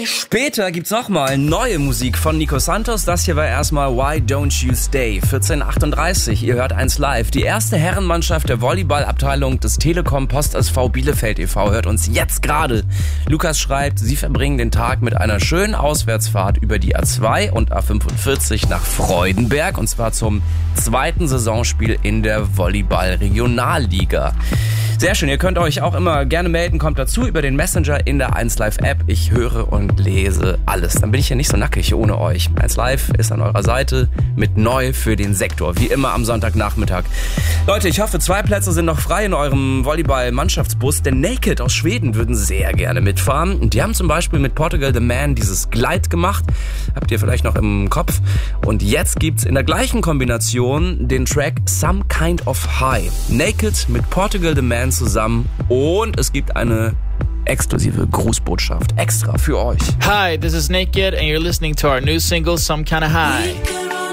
Später gibt's nochmal neue Musik von Nico Santos. Das hier war erstmal Why Don't You Stay? 14:38. Ihr hört 1 live. Die erste Herrenmannschaft der Volleyballabteilung des Telekom Post SV Bielefeld e.V. hört uns jetzt gerade. Lukas schreibt, sie verbringen den Tag mit einer schönen Auswärtsfahrt über die A2 und A45 nach Freudenberg. Und zwar zum 2. Saisonspiel in der Volleyball-Regionalliga. Sehr schön, ihr könnt euch auch immer gerne melden, kommt dazu über den Messenger in der 1Live-App. Ich höre und lese alles. Dann bin ich ja nicht so nackig ohne euch. 1Live ist an eurer Seite mit neu für den Sektor, wie immer am Sonntagnachmittag. Leute, ich hoffe, 2 Plätze sind noch frei in eurem Volleyball-Mannschaftsbus, denn Naked aus Schweden würden sehr gerne mitfahren. Und die haben zum Beispiel mit Portugal the Man dieses Glide gemacht. Habt ihr vielleicht noch im Kopf. Und jetzt gibt's in der gleichen Kombination den Track Some Kind of High. Naked mit Portugal the Man zusammen und es gibt eine exklusive Grußbotschaft extra für euch. Hi, this is Naked and you're listening to our new single Some Kinda High.